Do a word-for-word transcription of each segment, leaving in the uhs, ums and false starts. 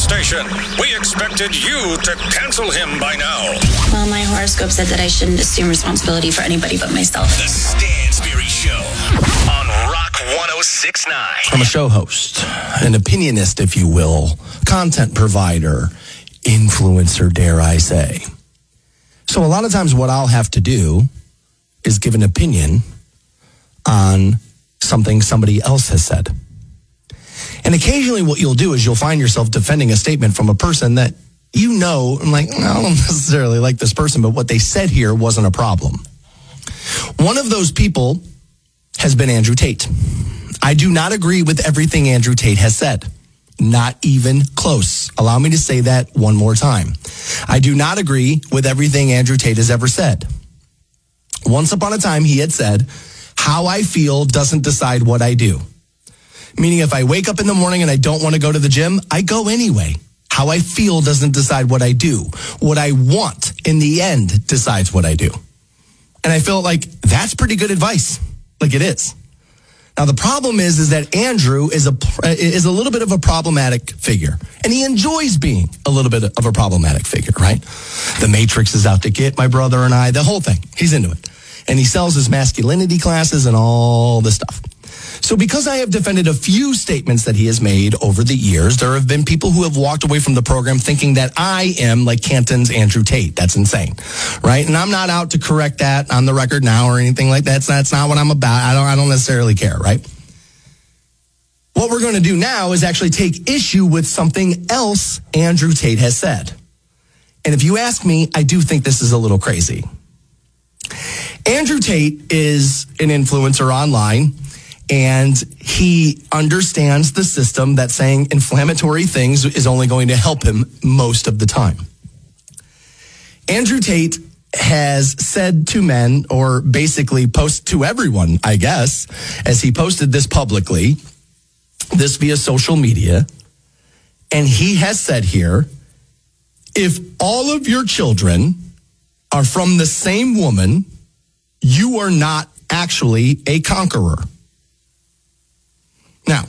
station. We expected you to cancel him by now. Well, my horoscope said that I shouldn't assume responsibility for anybody but myself. The Stansberry Show on Rock one oh six point nine. I'm a show host, an opinionist, if you will, content provider, influencer, dare I say. So a lot of times what I'll have to do is give an opinion on something somebody else has said. And occasionally what you'll do is you'll find yourself defending a statement from a person that you know, I'm like, I don't necessarily like this person, but what they said here wasn't a problem. One of those people has been Andrew Tate. I do not agree with everything Andrew Tate has said. Not even close. Allow me to say that one more time. I do not agree with everything Andrew Tate has ever said. Once upon a time, he had said, how I feel doesn't decide what I do. Meaning if I wake up in the morning and I don't want to go to the gym, I go anyway. How I feel doesn't decide what I do. What I want in the end decides what I do. And I feel like that's pretty good advice. Like it is. Now, the problem is, is that Andrew is a, is a little bit of a problematic figure. And he enjoys being a little bit of a problematic figure, right? The Matrix is out to get my brother and I, the whole thing. He's into it. And he sells his masculinity classes and all this stuff. So because I have defended a few statements that he has made over the years, there have been people who have walked away from the program thinking that I am like Canton's Andrew Tate. That's insane, right? And I'm not out to correct that on the record now or anything like that. That's, that's not what I'm about. I don't, I don't necessarily care, right? What we're going to do now is actually take issue with something else Andrew Tate has said. And if you ask me, I do think this is a little crazy. Andrew Tate is an influencer online. And he understands the system that saying inflammatory things is only going to help him most of the time. Andrew Tate has said to men, or basically post to everyone, I guess, as he posted this publicly, this via social media. And he has said here, if all of your children are from the same woman, you are not actually a conqueror. Now,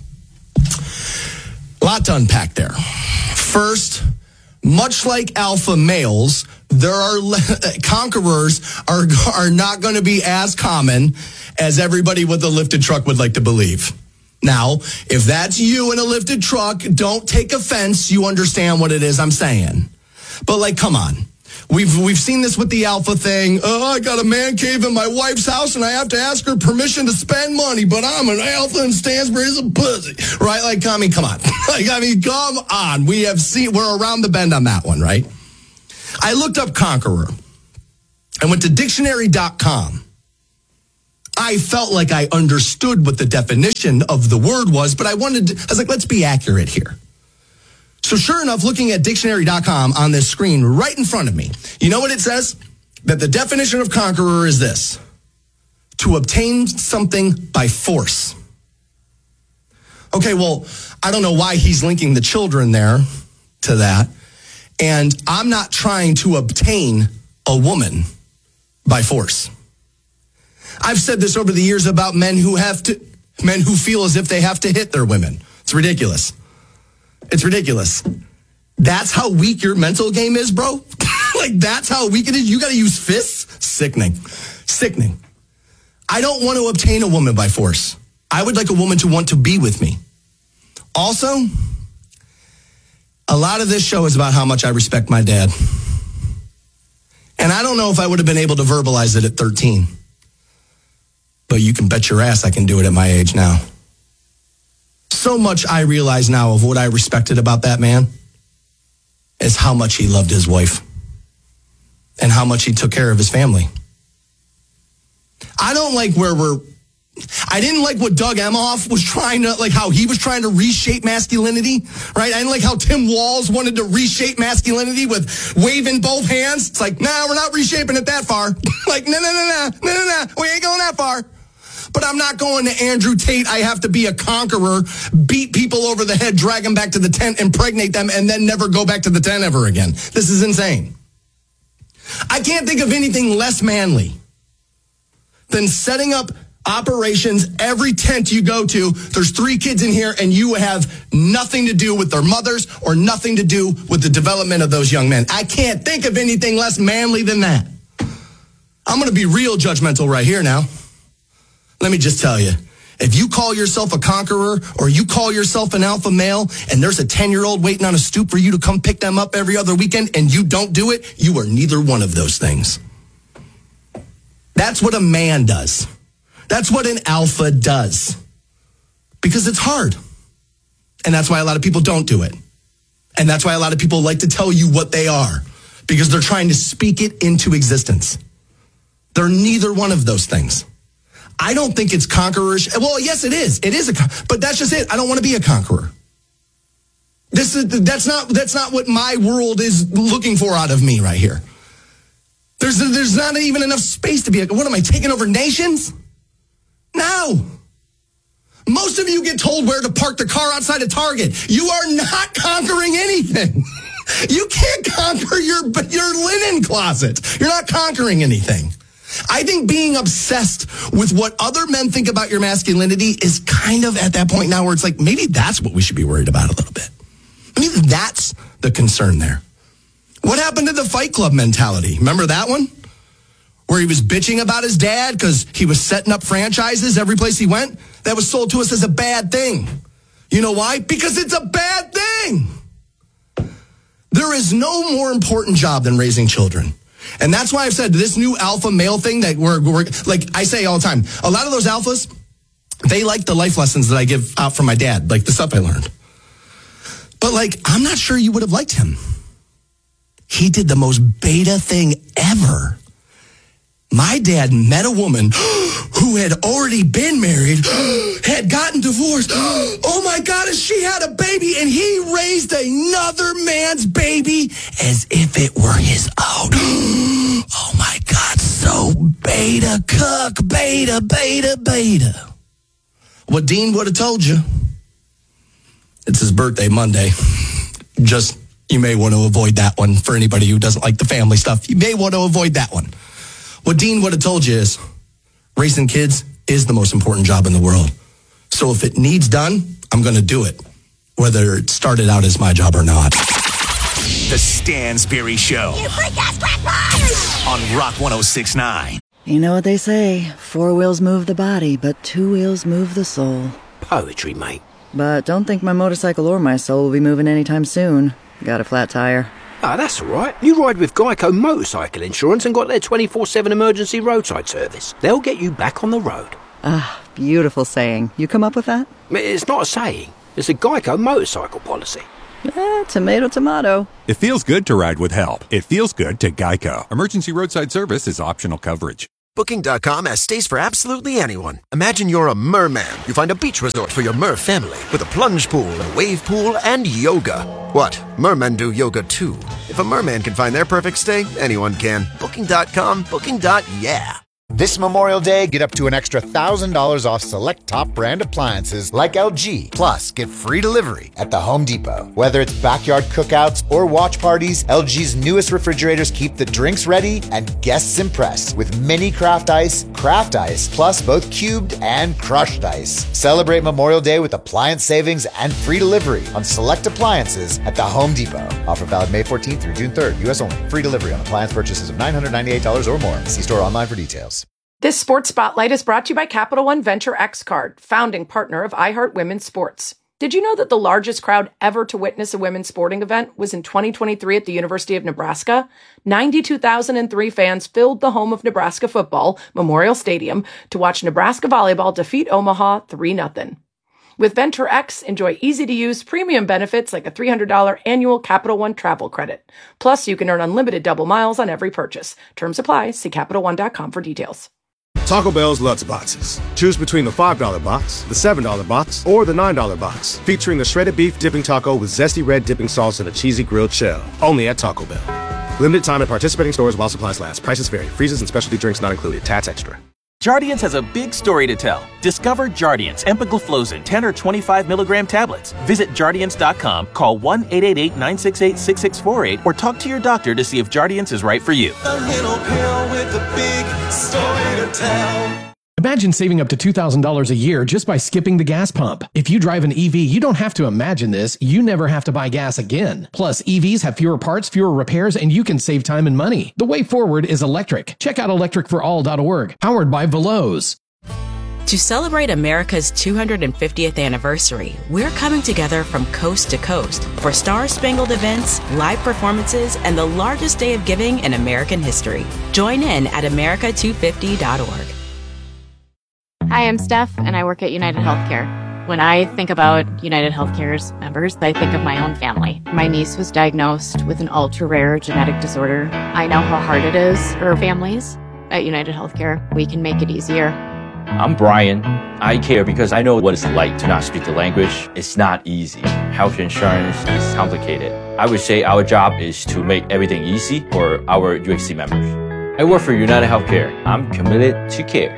a lot to unpack there. First, much like alpha males, there are le- conquerors are, are not going to be as common as everybody with a lifted truck would like to believe. Now, if that's you in a lifted truck, don't take offense. You understand what it is I'm saying. But like, come on. We've we've seen this with the alpha thing. Oh, I got a man cave in my wife's house and I have to ask her permission to spend money, but I'm an alpha and Stansberry's a pussy. Right? Like, I mean, come on. Like, I mean, come on. We have seen, we're around the bend on that one, right? I looked up conqueror. I went to dictionary dot com. I felt like I understood what the definition of the word was, but I wanted to, I was like, let's be accurate here. So sure enough, looking at dictionary dot com on this screen right in front of me, you know what it says? That the definition of conqueror is this: to obtain something by force. Okay, well, I don't know why he's linking the children there to that. And I'm not trying to obtain a woman by force. I've said this over the years about men who have to, men who feel as if they have to hit their women. It's ridiculous. It's ridiculous. That's how weak your mental game is, bro. Like, that's how weak it is. You got to use fists. Sickening. Sickening. I don't want to obtain a woman by force. I would like a woman to want to be with me. Also, a lot of this show is about how much I respect my dad. And I don't know if I would have been able to verbalize it at thirteen. But you can bet your ass I can do it at my age now. So much I realize now of what I respected about that man is how much he loved his wife and how much he took care of his family. I don't like where we're, I didn't like what Doug Emhoff was trying to, like how he was trying to reshape masculinity, right? I didn't like how Tim Walz wanted to reshape masculinity with waving both hands. It's like, nah, we're not reshaping it that far. Like, no, no, no, no, no, no, no, we ain't going that far. But I'm not going to Andrew Tate. I have to be a conqueror, beat people over the head, drag them back to the tent, impregnate them, and then never go back to the tent ever again. This is insane. I can't think of anything less manly than setting up Operations, every tent you go to, there's three kids in here and you have nothing to do with their mothers or nothing to do with the development of those young men. I can't think of anything less manly than that. I'm going to be real judgmental right here now. Let me just tell you, if you call yourself a conqueror or you call yourself an alpha male and there's a ten-year-old waiting on a stoop for you to come pick them up every other weekend and you don't do it, you are neither one of those things. That's what a man does. That's what an alpha does. Because it's hard. And that's why a lot of people don't do it. And that's why a lot of people like to tell you what they are. Because they're trying to speak it into existence. They're neither one of those things. I don't think it's conquerors. Well, yes, it is. It is a, but that's just it. I don't want to be a conqueror. This is that's not that's not what my world is looking for out of me right here. There's there's not even enough space to be a, what am I, taking over nations? No. Most of you get told where to park the car outside of Target. You are not conquering anything. You can't conquer your your linen closet. You're not conquering anything. I think being obsessed with what other men think about your masculinity is kind of at that point now where it's like, maybe that's what we should be worried about a little bit. Maybe that's the concern there. What happened to the Fight Club mentality? Remember that one? Where he was bitching about his dad because he was setting up franchises every place he went? That was sold to us as a bad thing. You know why? Because it's a bad thing. There is no more important job than raising children. And that's why I've said this new alpha male thing that we're, we're, like I say all the time, a lot of those alphas, they like the life lessons that I give out from my dad, like the stuff I learned. But like, I'm not sure you would have liked him. He did the most beta thing ever. My dad met a woman who had already been married, had gotten divorced. Oh my God, and she had a baby, and he raised another man's baby as if it were his own. Oh my God, so beta, cuck, beta, beta, beta. What Dean would have told you. It's his birthday Monday. Just, you may want to avoid that one for anybody who doesn't like the family stuff. You may want to avoid that one. What Dean would have told you is raising kids is the most important job in the world. So if it needs done, I'm going to do it, whether it started out as my job or not. The Stansberry Show. You freak-ass crackpot! On Rock one oh six point nine. You know what they say, four wheels move the body, but two wheels move the soul. Poetry, mate. But don't think my motorcycle or my soul will be moving anytime soon. Got a flat tire. Ah, that's all right. You ride with Geico Motorcycle Insurance and got their twenty-four seven emergency roadside service. They'll get you back on the road. Ah, beautiful saying. You come up with that? It's not a saying. It's a Geico motorcycle policy. Eh, tomato, tomato. It feels good to ride with help. It feels good to Geico. Emergency roadside service is optional coverage. Booking dot com has stays for absolutely anyone. Imagine you're a merman. You find a beach resort for your mer family with a plunge pool, a wave pool, and yoga. What? Mermen do yoga too. If a merman can find their perfect stay, anyone can. Booking dot com, booking. Yeah. This Memorial Day, get up to an extra one thousand dollars off select top brand appliances like L G. Plus, get free delivery at the Home Depot. Whether it's backyard cookouts or watch parties, L G's newest refrigerators keep the drinks ready and guests impressed with mini craft ice, craft ice, plus both cubed and crushed ice. Celebrate Memorial Day with appliance savings and free delivery on select appliances at the Home Depot. Offer valid May fourteenth through June third, U S only. Free delivery on appliance purchases of nine hundred ninety-eight dollars or more. See store online for details. This Sports Spotlight is brought to you by Capital One Venture X Card, founding partner of iHeart Women's Sports. Did you know that the largest crowd ever to witness a women's sporting event was in twenty twenty-three at the University of Nebraska? ninety-two thousand three fans filled the home of Nebraska football, Memorial Stadium, to watch Nebraska volleyball defeat Omaha three nothing. With Venture X, enjoy easy-to-use premium benefits like a three hundred dollars annual Capital One travel credit. Plus, you can earn unlimited double miles on every purchase. Terms apply. See Capital One dot com for details. Taco Bell's Lutz Boxes. Choose between the five dollar box, the seven dollar box, or the nine dollar box, featuring a shredded beef dipping taco with zesty red dipping sauce and a cheesy grilled shell. Only at Taco Bell. Limited time at participating stores while supplies last. Prices vary. Freezes and specialty drinks not included. Tats extra. Jardiance has a big story to tell. Discover Jardiance empagliflozin ten or twenty-five milligram tablets. Visit Jardiance dot com, call one eight eight eight, nine six eight, six six four eight, or talk to your doctor to see if Jardiance is right for you. A little pill with a big story to tell. Imagine saving up to two thousand dollars a year just by skipping the gas pump. If you drive an E V, you don't have to imagine this. You never have to buy gas again. Plus, E Vs have fewer parts, fewer repairs, and you can save time and money. The way forward is electric. Check out electric for all dot org, powered by Veloz. To celebrate America's two hundred fiftieth anniversary, we're coming together from coast to coast for star-spangled events, live performances, and the largest day of giving in American history. Join in at America two fifty dot org. Hi, I'm Steph, and I work at United Healthcare. When I think about United Healthcare's members, I think of my own family. My niece was diagnosed with an ultra-rare genetic disorder. I know how hard it is for families. At United Healthcare, we can make it easier. I'm Brian. I care because I know what it's like to not speak the language. It's not easy. Health insurance is complicated. I would say our job is to make everything easy for our U H C members. I work for United Healthcare. I'm committed to care.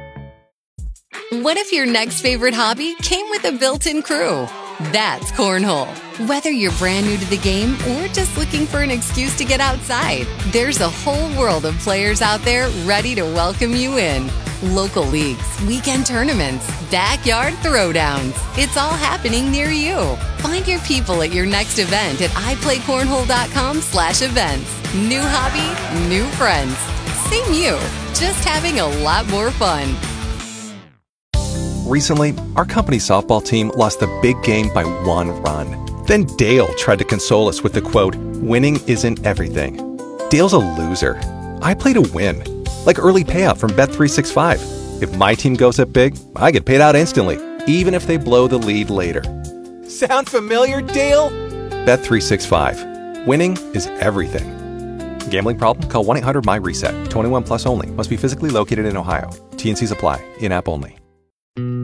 What if your next favorite hobby came with a built-in crew? That's Cornhole. Whether you're brand new to the game or just looking for an excuse to get outside, there's a whole world of players out there ready to welcome you in. Local leagues, weekend tournaments, backyard throwdowns. It's all happening near you. Find your people at your next event at i play cornhole dot com slash events. New hobby, new friends. Same you, just having a lot more fun. Recently, our company's softball team lost the big game by one run. Then Dale tried to console us with the quote, "Winning isn't everything." Dale's a loser. I play to win. Like early payout from Bet three sixty-five. If my team goes up big, I get paid out instantly, even if they blow the lead later. Sound familiar, Dale? Bet three sixty-five. Winning is everything. Gambling problem? Call one eight hundred my reset. twenty-one plus only. Must be physically located in Ohio. T and Cs apply. In-app only.